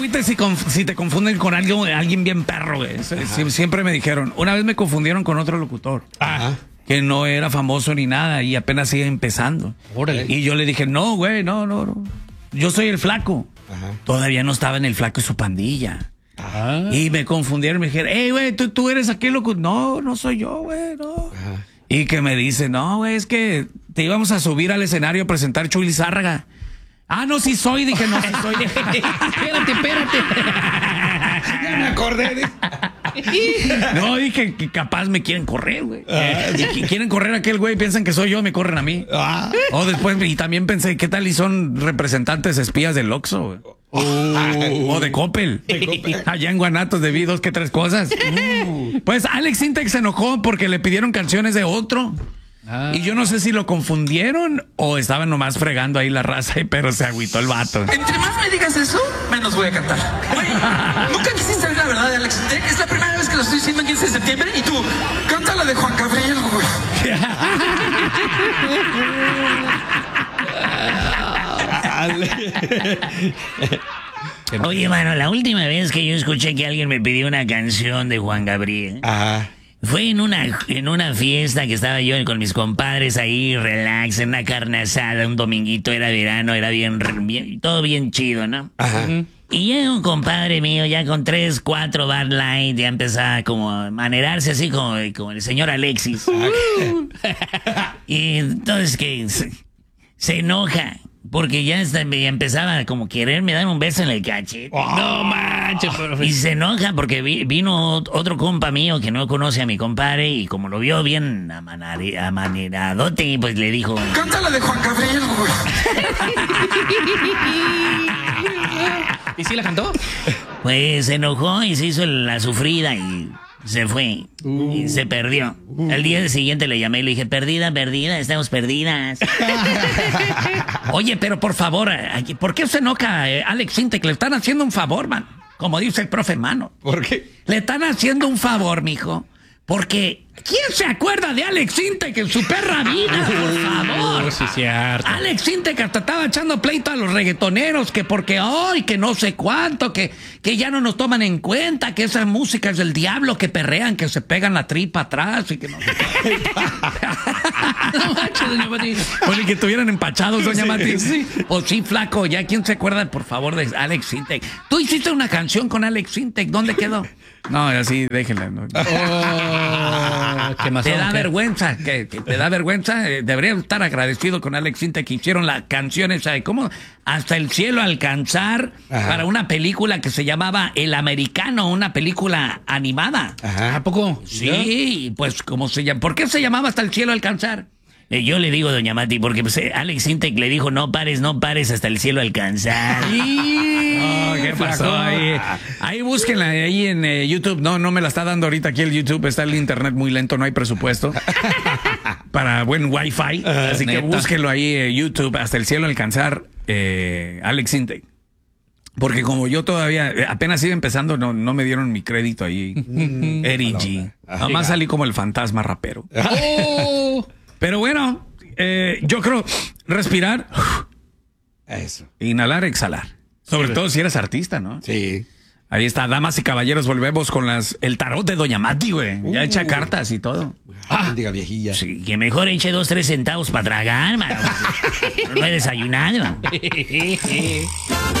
agüites si te confunden con alguien bien perro, güey. Siempre me dijeron. Una vez me confundieron con otro locutor. Ajá. Que no era famoso ni nada y apenas iba empezando. Órale. Y yo le dije, no, güey, no. Yo soy el flaco. Ajá. Todavía no estaba en el flaco y su pandilla. Ajá. Y me confundieron, me dijeron, hey, güey, tú eres aquel locutor. No soy yo, güey, no. Ajá. Y que me dice, no, güey, es que te íbamos a subir al escenario a presentar Chuy Lizárraga. Ah, no, sí soy. Dije, no, sí soy. Espérate. Ya me acordé. No, dije que capaz me quieren correr, güey. Y quieren correr a aquel güey, piensan que soy yo, me corren a mí. O después, y también pensé, ¿qué tal y son representantes espías del Oxxo, güey? O de Coppel. Allá en Guanatos debí 2 que 3 cosas. Pues Alex Sintek se enojó porque le pidieron canciones de otro. Y yo no sé si lo confundieron o estaban nomás fregando ahí la raza, pero se agüitó el vato. Entre más me digas eso, menos voy a cantar. Oye, ¿nunca quisiste saber la verdad de Alex Sintek? Es la primera vez que lo estoy diciendo el 15 de septiembre y tú, canta la de Juan Gabriel, güey. Oye, mano, la última vez que yo escuché que alguien me pidió una canción de Juan Gabriel Ajá. fue en una fiesta que estaba yo con mis compadres ahí, relax, en una carne asada, un dominguito, era verano, era bien todo bien chido, ¿no? Ajá. Y llega un compadre mío ya con 3, 4 Bud Light, ya empezaba como a manerarse así como el señor Alexis. Y entonces que se enoja. Porque ya empezaba como quererme dar un beso en el cachete. No manches, profe. Y se enoja porque vino otro compa mío que no conoce a mi compadre y como lo vio bien amaneradote, pues le dijo... Canta la de Juan Gabriel, güey. ¿Y sí la cantó? Pues se enojó y se hizo la sufrida y se fue. Y se perdió. Al día siguiente le llamé y le dije, perdida, estamos perdidas. Oye, pero por favor, ¿por qué se enoja Alex Sintek? Le están haciendo un favor, man. Como dice el profe Mano. ¿Por qué? Le están haciendo un favor, mijo. Porque, ¿quién se acuerda de Alex Sintek en su perra vida? Por favor. Sí, cierto. Alex Sintek hasta estaba echando pleito a los reggaetoneros que porque hoy, que no sé cuánto, que ya no nos toman en cuenta, que esa música es del diablo, que perrean, que se pegan la tripa atrás y que no sé qué. No manches, doña Mati. Oye, que estuvieran empachados, doña Mati. Sí. O sí, flaco, ya quién se acuerda, por favor, de Alex Sintek. Tú hiciste una canción con Alex Sintek, ¿dónde quedó? No, así déjenla. No. ¿Qué más? Te da vergüenza, que te da vergüenza. Debería estar agradecido con Alex Sintek que hicieron la canción esa de cómo Hasta el cielo alcanzar. Ajá. Para una película que se llamaba El Americano, una película animada. Ajá. ¿A poco? Sí, pues ¿cómo se llama? ¿Por qué se llamaba Hasta el cielo alcanzar? Yo le digo, doña Mati, porque pues, Alex Sintek le dijo, no pares hasta el cielo alcanzar. Oh, ¿qué pasó ahí? Ahí búsquenla, ahí en YouTube. No me la está dando ahorita aquí el YouTube. Está el internet muy lento, no hay presupuesto para buen wifi. Así que búsquenlo ahí, YouTube, Hasta el cielo alcanzar, Alex Sintek. Porque como yo todavía apenas iba empezando, no me dieron mi crédito ahí. Eri G. Nomás salí como el fantasma rapero. Pero bueno, yo creo respirar, eso, inhalar, exhalar. Sobre todo si eres artista, ¿no? Sí. Ahí está, damas y caballeros, volvemos con el tarot de Doña Mati, güey. Ya echa cartas y todo. Diga viejilla. Sí, que mejor eche 2, 3 centavos para tragar, mano. No he desayunado.